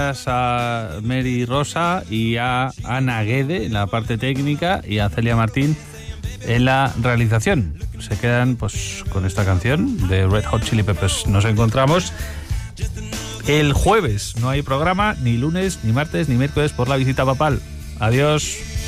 a Mary Rosa y a Ana Guede en la parte técnica y a Celia Martín en la realización. Se quedan pues con esta canción de Red Hot Chili Peppers. Nos encontramos el jueves. No hay programa ni lunes, ni martes, ni miércoles por la visita papal. Adiós.